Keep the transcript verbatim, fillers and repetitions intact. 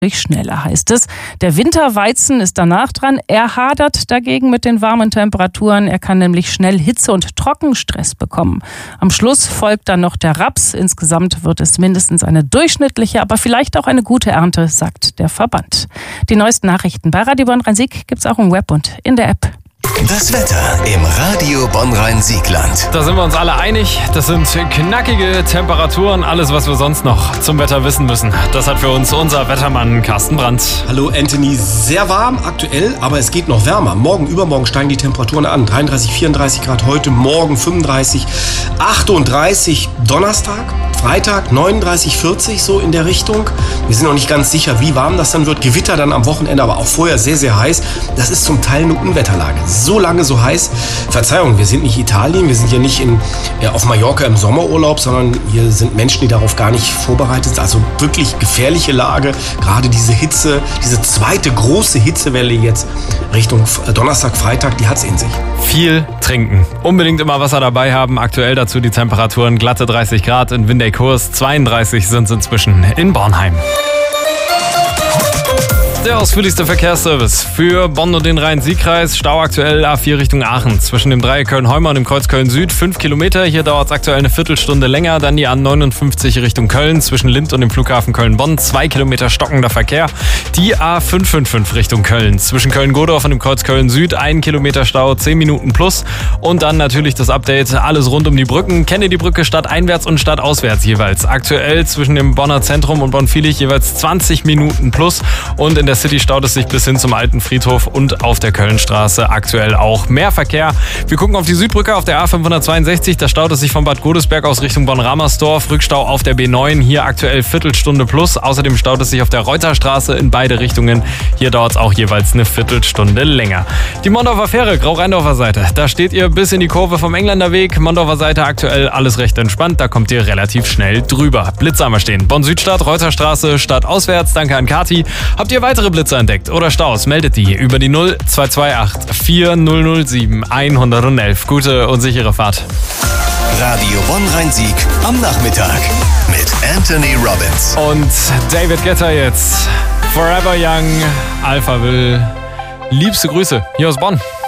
schneller, heißt es. Der Winterweizen ist danach dran. Er hadert dagegen mit den warmen Temperaturen. Er kann nämlich schnell Hitze- und Trockenstress bekommen. Am Schluss folgt dann noch der Raps. Insgesamt wird es mindestens eine durchschnittliche, aber vielleicht auch eine gute Ernte, sagt der Verband. Die neuesten Nachrichten bei Radio Bonn-Rhein-Sieg gibt es auch im Web und in der App. Das Wetter im Radio Bonn-Rhein-Siegland. Da sind wir uns alle einig. Das sind knackige Temperaturen. Alles, was wir sonst noch zum Wetter wissen müssen. Das hat für uns unser Wettermann Carsten Brandt. Hallo Anthony, sehr warm aktuell, aber es geht noch wärmer. Morgen, übermorgen steigen die Temperaturen an. dreiunddreißig, vierunddreißig Grad heute, morgen fünfunddreißig, achtunddreißig Donnerstag, Freitag neununddreißig, vierzig, so in der Richtung. Wir sind noch nicht ganz sicher, wie warm das dann wird. Gewitter dann am Wochenende, aber auch vorher sehr, sehr heiß. Das ist zum Teil eine Unwetterlage. So lange so heiß. Verzeihung, wir sind nicht Italien, wir sind hier nicht in, ja, auf Mallorca im Sommerurlaub, sondern hier sind Menschen, die darauf gar nicht vorbereitet sind. Also wirklich gefährliche Lage. Gerade diese Hitze, diese zweite große Hitzewelle jetzt Richtung Donnerstag, Freitag, die hat es in sich. Viel trinken. Unbedingt immer Wasser dabei haben. Aktuell dazu die Temperaturen glatte dreißig Grad in Windeck-Hurst. zweiunddreißig sind es inzwischen in Bornheim. Der ausführlichste Verkehrsservice für Bonn und den Rhein-Sieg-Kreis. Stau aktuell A vier Richtung Aachen. Zwischen dem Dreieck Köln-Heumer und dem Kreuz Köln-Süd. Fünf Kilometer. Hier dauert es aktuell eine Viertelstunde länger. Dann die A neunundfünfzig Richtung Köln. Zwischen Lindt und dem Flughafen Köln-Bonn. Zwei Kilometer stockender Verkehr. Die A fünf fünf fünf Richtung Köln. Zwischen Köln-Godorf und dem Kreuz Köln-Süd. Ein Kilometer Stau. Zehn Minuten plus. Und dann natürlich das Update. Alles rund um die Brücken. Kenne die Brücke stadteinwärts und stadtauswärts jeweils. Aktuell zwischen dem Bonner Zentrum und Bonn-Vilich jeweils zwanzig Minuten plus. Und in der City staut es sich bis hin zum alten Friedhof und auf der Kölnstraße aktuell auch mehr Verkehr. Wir gucken auf die Südbrücke auf der A fünfhundertzweiundsechzig. Da staut es sich von Bad Godesberg aus Richtung Bonn-Ramersdorf. Rückstau auf der B neun. Hier aktuell Viertelstunde plus. Außerdem staut es sich auf der Reuterstraße in beide Richtungen. Hier dauert es auch jeweils eine Viertelstunde länger. Die Mondorfer Fähre, Grau-Rheindorfer Seite. Da steht ihr bis in die Kurve vom Engländerweg. Mondorfer Seite aktuell alles recht entspannt. Da kommt ihr relativ schnell drüber. Blitze haben wir stehen. Bonn-Südstadt, Reuterstraße, stadtauswärts. Danke an Kati. Habt ihr weitere Blitze entdeckt oder Staus, meldet die über die null zwei zwei acht vier null null sieben eins eins eins. Gute und sichere Fahrt. Radio Bonn-Rhein-Sieg am Nachmittag mit Anthony Robbins. Und David Guetta jetzt. Forever Young, Alphaville. Liebste Grüße hier aus Bonn.